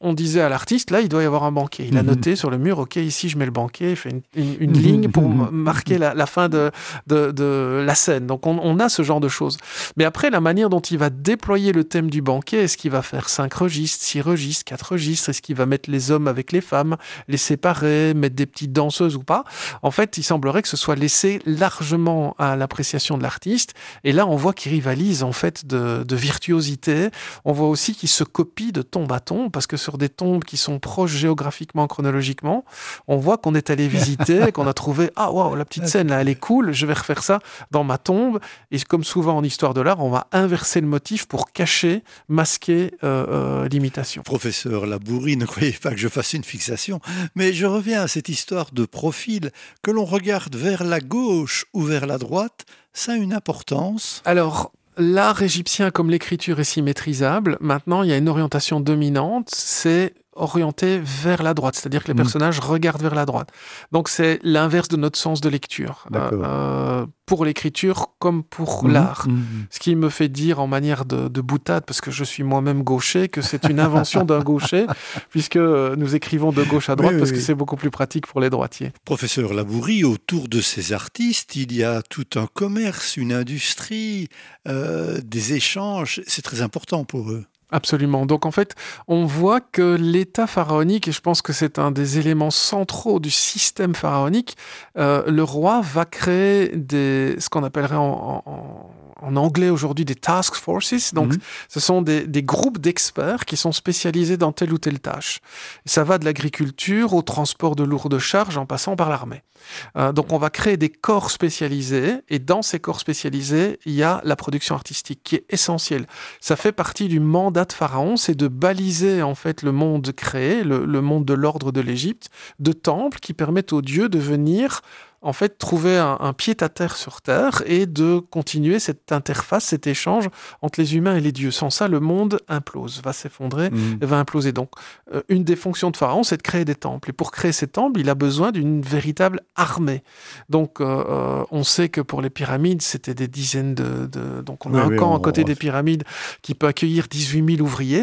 on disait à l'artiste, là, il doit y avoir un banquet. Il a noté sur le mur, OK, ici, je mets le banquet, il fait une ligne pour marquer la fin de la scène. Donc, on a ce genre de choses. Mais après, la manière dont il va déployer le thème du banquet, est-ce qu'il va faire 5 registres, 6 registres, 4 registres? Est-ce qu'il va mettre les hommes avec les femmes, les séparer, mettre des petites danseuses ou pas? En fait, il semblerait que ce soit laissé largement à l'appréciation de l'artiste. Et là, on voit qu'il rivalise en fait de virtuosité. On voit aussi qu'il se copie de tombe à tombe, parce que sur des tombes qui sont proches géographiquement, chronologiquement, on voit qu'on est allé visiter, qu'on a trouvé « Ah, waouh, la petite scène, là, elle est cool, je vais refaire ça dans ma tombe. » Et comme souvent en histoire de l'art, on va inverser le motif pour cacher, masquer l'imitation. Professeur Labourie, ne croyez pas que je fasse une fixation, mais je reviens à cette histoire de profil. Que l'on regarde vers la gauche ou vers la droite, ça a une importance. Alors, l'art égyptien, comme l'écriture, est symétrisable. Maintenant, il y a une orientation dominante, c'est orienté vers la droite, c'est-à-dire que les personnages regardent vers la droite. Donc, c'est l'inverse de notre sens de lecture. Pour l'écriture comme pour l'art. Ce qui me fait dire en manière de boutade, parce que je suis moi-même gaucher, que c'est une invention d'un gaucher, puisque nous écrivons de gauche à droite, parce que c'est beaucoup plus pratique pour les droitiers. Professeur Labourie, autour de ces artistes, il y a tout un commerce, une industrie, des échanges. C'est très important pour eux. Absolument. Donc en fait, on voit que l'État pharaonique, et je pense que c'est un des éléments centraux du système pharaonique, le roi va créer ce qu'on appellerait en anglais aujourd'hui des task forces. Donc ce sont des groupes d'experts qui sont spécialisés dans telle ou telle tâche. Ça va de l'agriculture au transport de lourdes charges en passant par l'armée. Donc on va créer des corps spécialisés, et dans ces corps spécialisés, il y a la production artistique qui est essentielle. Ça fait partie du mandat de Pharaon, c'est de baliser en fait le monde créé, le monde de l'ordre de l'Égypte, de temples qui permettent aux dieux de venir en fait trouver un pied-à-terre sur Terre et de continuer cette interface, cet échange entre les humains et les dieux. Sans ça, le monde implose, va s'effondrer et va imploser. Donc, une des fonctions de Pharaon, c'est de créer des temples. Et pour créer ces temples, il a besoin d'une véritable armée. Donc, on sait que pour les pyramides, c'était des dizaines donc, on a un camp à côté des pyramides qui peut accueillir 18 000 ouvriers.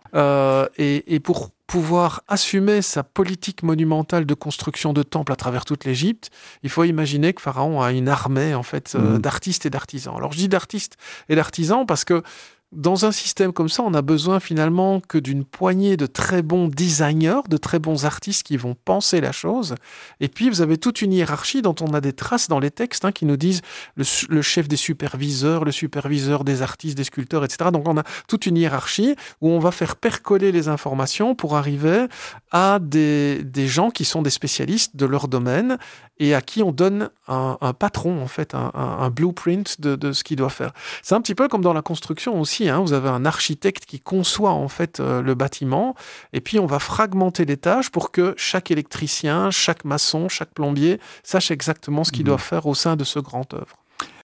Et pour pouvoir assumer sa politique monumentale de construction de temples à travers toute l'Égypte, il faut imaginer que Pharaon a une armée en fait d'artistes et d'artisans. Alors je dis d'artistes et d'artisans parce que dans un système comme ça, on a besoin finalement que d'une poignée de très bons designers, de très bons artistes qui vont penser la chose. Et puis, vous avez toute une hiérarchie dont on a des traces dans les textes qui nous disent le chef des superviseurs, le superviseur des artistes, des sculpteurs, etc. Donc, on a toute une hiérarchie où on va faire percoler les informations pour arriver à des gens qui sont des spécialistes de leur domaine et à qui on donne un patron, en fait, un blueprint de ce qu'il doit faire. C'est un petit peu comme dans la construction aussi. Vous avez un architecte qui conçoit en fait le bâtiment, et puis on va fragmenter les tâches pour que chaque électricien, chaque maçon, chaque plombier sache exactement ce qu'il doit faire au sein de ce grand œuvre.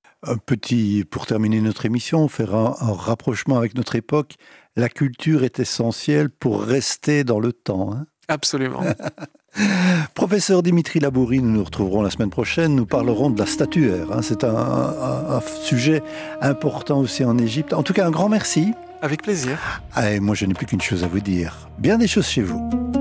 Pour terminer notre émission, faire un rapprochement avec notre époque. La culture est essentielle pour rester dans le temps. Absolument. Professeur Dimitri Labourie, nous nous retrouverons la semaine prochaine. Nous parlerons de la statuaire. C'est un sujet important aussi en Égypte. En tout cas, un grand merci. Avec plaisir. Et moi, je n'ai plus qu'une chose à vous dire. Bien des choses chez vous.